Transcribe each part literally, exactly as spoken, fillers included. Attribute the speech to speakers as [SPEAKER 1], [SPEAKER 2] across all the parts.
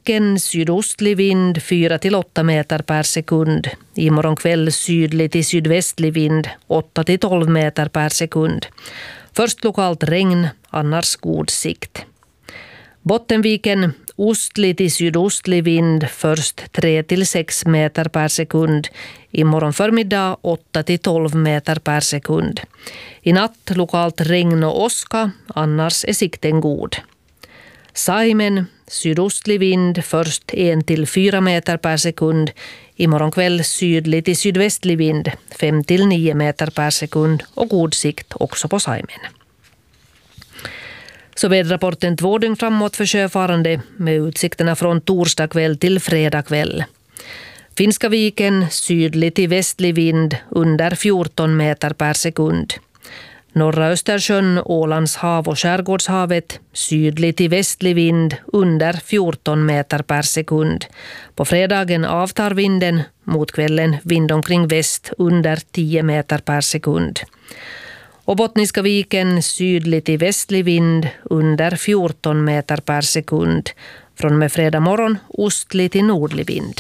[SPEAKER 1] nacken sydostlig vind fyra till åtta meter per sekund. Imorgon kväll sydlig till sydvästlig vind åtta till tolv meter per sekund. Först lokalt regn, annars god sikt. Bottenviken ostlig till sydostlig vind först tre till sex meter per sekund. Imorgon förmiddag åtta till tolv meter per sekund. I natt lokalt regn och åska, annars är sikten god. Saimen sydostlig vind först en till fyra meter per sekund. Imorgon kväll sydlig till sydvästlig vind fem till nio meter per sekund och god sikt också på Saimen. Så väderrapporten två dygn framåt för sjöfarande med utsikterna från torsdag kväll till fredag kväll. Finska viken sydlig till västlig vind under fjorton meter per sekund. Norra Östersjön, Ålands hav och Skärgårdshavet sydlig till västlig vind under fjorton meter per sekund. På fredagen avtar vinden, mot kvällen vind omkring väst under tio meter per sekund. Och Bottniska viken sydlig till västlig vind under fjorton meter per sekund. Från med fredag morgon ostlig till nordlig vind.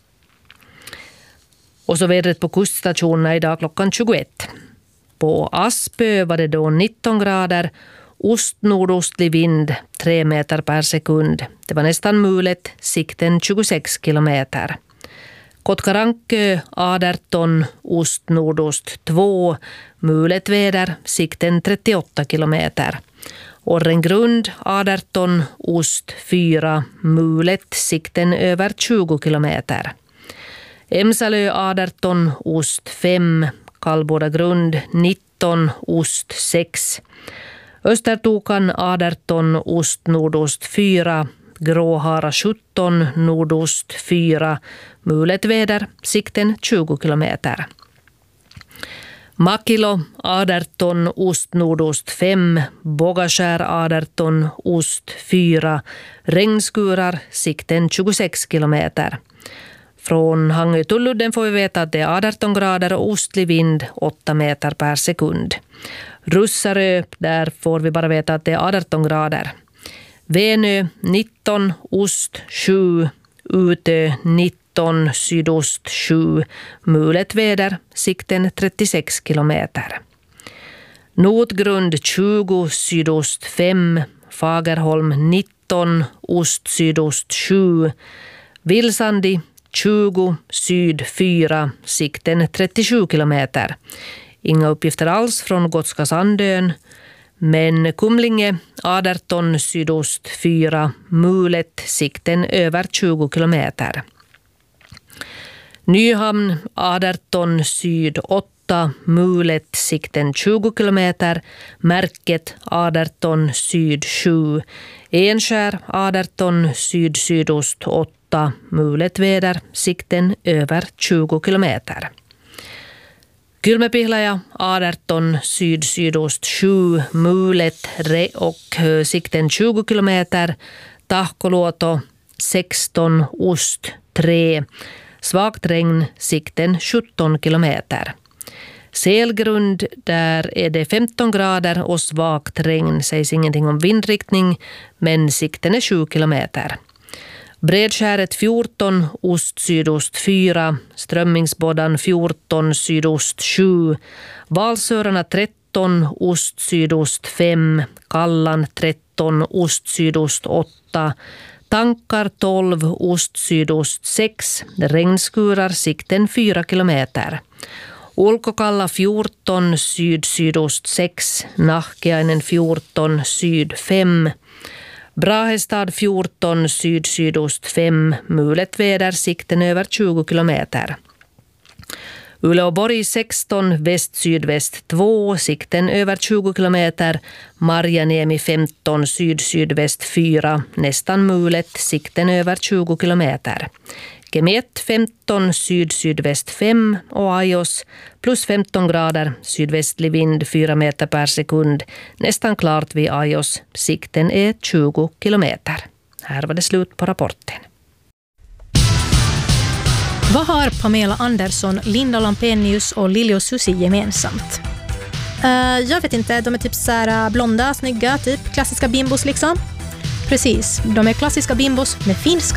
[SPEAKER 1] Och så vädret på kuststationerna idag klockan tjugoett. På Aspö var det då nitton grader, ost-nordostlig vind tre meter per sekund. Det var nästan mulet, sikten tjugosex kilometer. Kotkarankö arton, ost-nordost två, mulet väder, sikten trettioåtta kilometer. Orrengrund arton, ost fyra, mulet, sikten över tjugo kilometer. Emsalö arton, ost fem, Kallboda grund nitton, ost sex. Östertokan arton, ost nordost fyra, Gråhara sjutton, nordost fyra, mulet väder, sikten tjugo kilometer. Makilo arton, ost nordost fem, Bogaskär arton, ost fyra, regnskurar, sikten tjugosex kilometer. Från Hangö-Tulludden får vi veta att det är arton grader och ostlig vind åtta meter per sekund. Russarö, där får vi bara veta att det är arton grader. Venö nitton, ost sju, Utö nitton, sydost sju, mulet väder, sikten trettiosex kilometer. Nordgrund tjugo, sydost fem, Fagerholm nitton, ost sydost sju, Vilsandi tjugo, syd fyra, sikten trettiosju kilometer. Inga uppgifter alls från Gotska Sandön, men Kumlinge arton, sydost fyra, mulet, sikten över tjugo kilometer. Nyhamn arton, syd åtta, mulet, sikten tjugo kilometer, Märket arton, syd sju, Enskär arton, syd sydost åtta, mulet väder, sikten över tjugo kilometer. Kylmäpihlaja arton, syd sydost sju, mulet re och sikten tjugo kilometer, Tahkoluoto sexton, ost tre, svagt regn, sikten sjutton kilometer. Selgrund, där är det femton grader och svagt regn, sägs ingenting om vindriktning, men sikten är sju kilometer. Bredskäret fjorton, ost sydost fyra, Strömmingsboddan fjorton, sydost sju, Valsörarna tretton, ost sydost fem, Kallan tretton, ost sydost åtta, Tankar tolv, ost sydost sex, regnskurar, sikten fyra kilometer. Ulkokalla fjorton, syd sydost sex, Nahkiainen fjorton, syd fem, Brahestad fjorton, syd sydost fem, mulet väder, sikten över tjugo kilometer. Uleåborg sexton, väst sydväst två, sikten över tjugo kilometer. Marjaniemi femton, syd sydväst fyra, nästan mulet, sikten över tjugo kilometer. Kemet femton, syd sydväst fem och Ajos plus femton grader, sydvästlig vind fyra meter per sekund, nästan klart vid Ajos, sikten är tjugo kilometer. Här var det slut på rapporten.
[SPEAKER 2] Vad har Pamela Andersson, Linda Lampenius och Liljo Susi gemensamt?
[SPEAKER 3] Uh, jag vet inte, de är typ så här blonda, snygga, typ klassiska bimbos liksom.
[SPEAKER 2] Precis, de är klassiska bimbos med finska